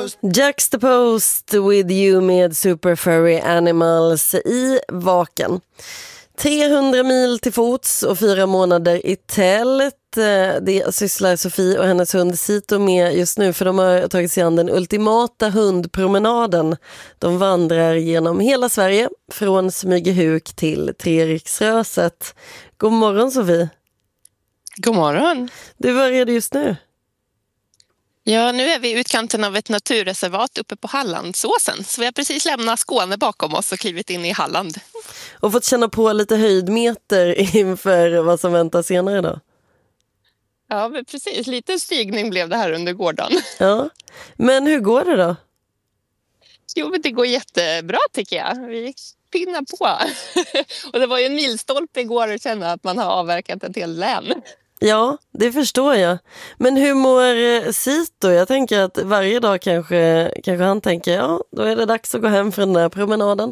Juxtaposed with you med Super Furry Animals i Vaken. 300 mil till fots och 4 månader i tält. Det sysslar Sofie och hennes hund Sito med just nu, för de har tagit sig an den ultimata hundpromenaden. De vandrar genom hela Sverige, från Smygehuk till Treriksröset. God morgon Sofie. God morgon. Du, var är du just nu? Ja, nu är vi i utkanten av ett naturreservat uppe på Hallandsåsen. Så vi har precis lämnat Skåne bakom oss och klivit in i Halland. Och fått känna på lite höjdmeter inför vad som väntar senare då? Ja, men precis. Lite stigning blev det här under gårdagen. Ja, men hur går det då? Jo, men det går jättebra tycker jag. Vi pinnar på. Och det var ju en milstolpe igår att känna att man har avverkat ett helt län. Ja, det förstår jag. Men hur mår Sito? Jag tänker att varje dag kanske han tänker, ja, då är det dags att gå hem från den här promenaden.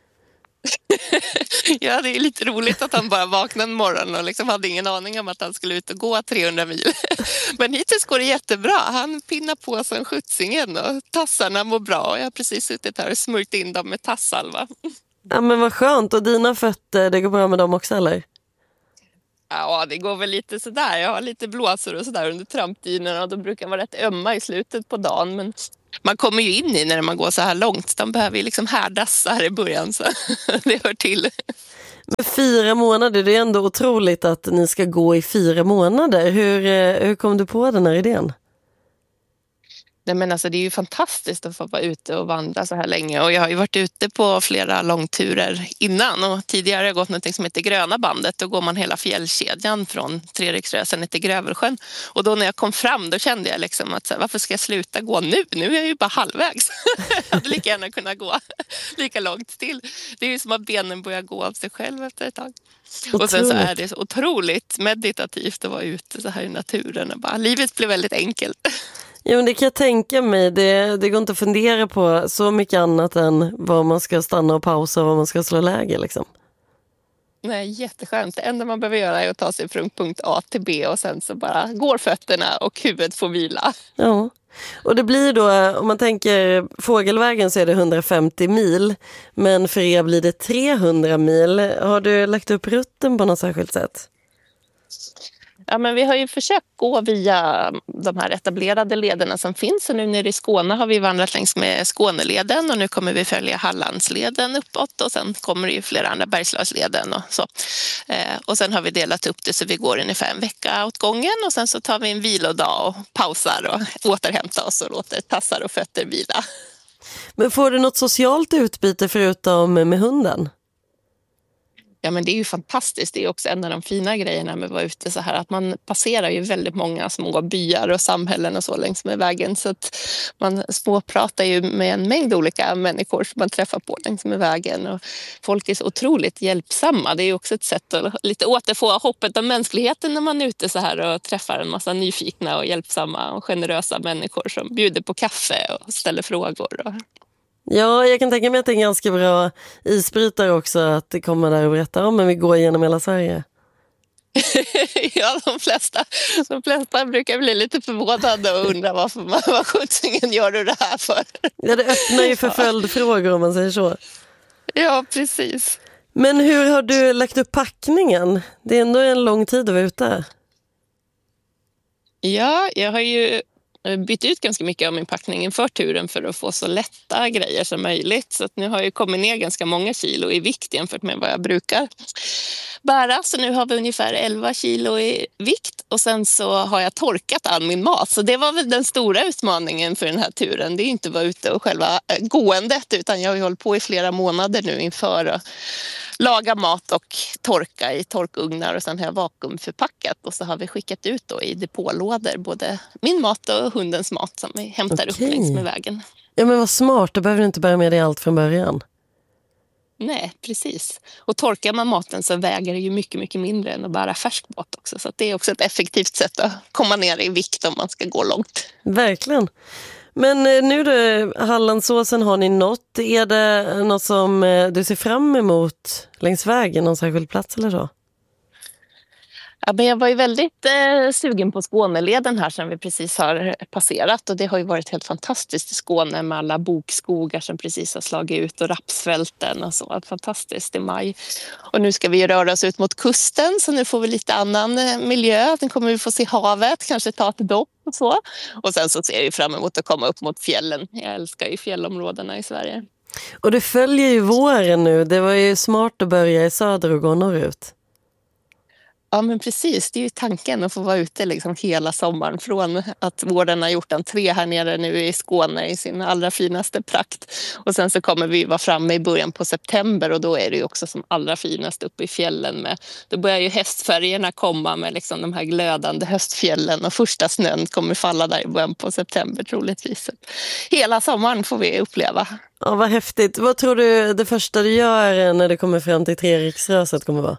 Ja, det är lite roligt att han bara vaknade en morgon och liksom hade ingen aning om att han skulle ut och gå 300 mil. Men hittills går det jättebra. Han pinnar på som skjutsingen och tassarna mår bra. Jag har precis suttit här och smurt in dem med tassalva. Ja, men vad skönt. Och dina fötter, det går bra med dem också, eller? Ja, det går väl lite sådär. Jag har lite blåsor och sådär under trampdynorna och de brukar vara rätt ömma i slutet på dagen. Men man kommer ju in i när man går så här långt. De behöver ju liksom härdas här i början, så det hör till. Men 4 månader, det är ändå otroligt att ni ska gå i 4 månader. Hur kom du på den här idén? Nej, men alltså, det är ju fantastiskt att få vara ute och vandra så här länge. Och jag har ju varit ute på flera långturer innan. Och tidigare har jag gått något som heter Gröna bandet. Då går man hela fjällkedjan från Treriksrösen till Grövelsjön. Och då när jag kom fram, då kände jag liksom att varför ska jag sluta gå nu? Nu är jag ju bara halvvägs. Jag hade lika gärna kunnat gå lika långt till. Det är ju som att benen börjar gå av sig själv efter ett tag. Otroligt. Och sen så är det så otroligt meditativt att vara ute så här i naturen. Och bara, livet blir väldigt enkelt. Jo, men det kan jag tänka mig. Det går inte att fundera på så mycket annat än var man ska stanna och pausa och var man ska slå läge liksom. Nej, jätteskönt. Det enda man behöver göra är att ta sig från punkt A till B och sen så bara går fötterna och huvudet får vila. Ja, och det blir då, om man tänker fågelvägen så är det 150 mil, men för er blir det 300 mil. Har du lagt upp rutten på något särskilt sätt? Ja, men vi har ju försökt gå via de här etablerade lederna som finns. Och nu nere i Skåne har vi vandrat längs med Skåneleden och nu kommer vi följa Hallandsleden uppåt och sen kommer det ju flera andra Bergslagsleden och så. Och sen har vi delat upp det så vi går ungefär en vecka åt gången och sen så tar vi en vilodag och pausar och återhämtar oss och låter tassar och fötter vila. Men får du något socialt utbyte förutom med hunden? Ja, men det är ju fantastiskt. Det är också en av de fina grejerna med att vara ute så här. Att man passerar ju väldigt många små byar och samhällen och så längs med vägen. Så att man småpratar ju med en mängd olika människor som man träffar på längs med vägen. Och folk är så otroligt hjälpsamma. Det är ju också ett sätt att lite återfå hoppet om mänskligheten när man är ute så här och träffar en massa nyfikna och hjälpsamma och generösa människor som bjuder på kaffe och ställer frågor. Ja, jag kan tänka mig att det är en ganska bra isbrytare också att det kommer där och berättar om, men vi går igenom hela Sverige. Ja, de flesta brukar bli lite förvånade och undra vad skjutsingen gör du det här för? Ja, det öppnar ju för följdfrågor om man säger så. Ja, precis. Men hur har du lagt upp packningen? Det är ändå en lång tid att vara ute. Ja, jag har ju bytt ut ganska mycket av min packning inför turen för att få så lätta grejer som möjligt. Så att nu har jag kommit ner ganska många kilo i vikt jämfört med vad jag brukar bära. Så nu har vi ungefär 11 kilo i vikt och sen så har jag torkat all min mat. Så det var väl den stora utmaningen för den här turen. Det är inte att vara ute och själva gåendet utan jag har hållit på i flera månader nu inför att laga mat och torka i torkugnar och sen har jag vakuumförpackat och så har vi skickat ut då i depålådor både min mat och hundens mat som vi hämtar upp längs med vägen. Ja, men vad smart, då behöver du inte bära med dig allt från början. Nej, precis. Och torkar man maten så väger det ju mycket, mycket mindre än att bära färsk mat också. Så att det är också ett effektivt sätt att komma ner i vikt om man ska gå långt. Verkligen. Men nu då, Hallandsåsen har ni nått. Är det något som du ser fram emot längs vägen, någon särskild plats eller så? Ja, men jag var ju väldigt sugen på Skåneleden här som vi precis har passerat, och det har ju varit helt fantastiskt i Skåne med alla bokskogar som precis har slagit ut och rapsfälten och så. Fantastiskt i maj. Och nu ska vi röra oss ut mot kusten, så nu får vi lite annan miljö. Nu kommer vi få se havet, kanske ta ett dopp och så. Och sen så ser vi fram emot att komma upp mot fjällen. Jag älskar ju fjällområdena i Sverige. Och du följer ju våren nu. Det var ju smart att börja i söder och gå norrut. Ja, men precis. Det är ju tanken att få vara ute liksom hela sommaren, från att våren har gjort entré här nere nu i Skåne i sin allra finaste prakt. Och sen så kommer vi vara framme i början på september, och då är det ju också som allra finast uppe i fjällen. Då börjar ju hästfärgerna komma med liksom de här glödande höstfjällen, och första snön kommer falla där i början på september troligtvis. Hela sommaren får vi uppleva. Ja, vad häftigt. Vad tror du det första du gör när du kommer fram till Treriksröset kommer vara?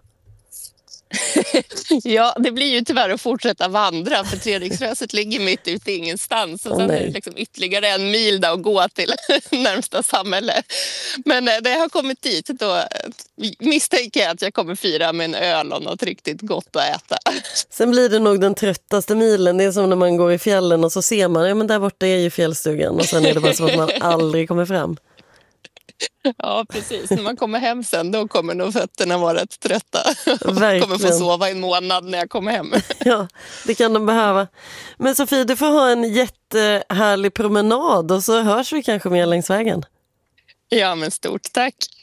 Ja, det blir ju tyvärr att fortsätta vandra, för Treriksröset ligger mitt ute i ingenstans, och sen är det liksom ytterligare 1 mil då att gå till närmsta samhälle. Men när jag har kommit dit, då misstänker jag att jag kommer fira med en öl och något riktigt gott att äta. Sen blir det nog den tröttaste milen. Det är som när man går i fjällen och så ser man, ja men där borta är ju fjällstugan, och sen är det bara så att man aldrig kommer fram. Ja, precis. När man kommer hem sen, då kommer nog fötterna vara rätt trötta. Verkligen. Jag kommer få sova en månad när jag kommer hem. Ja, det kan de behöva. Men Sofie, du får ha en jättehärlig promenad, och så hörs vi kanske mer längs vägen. Ja, men stort tack.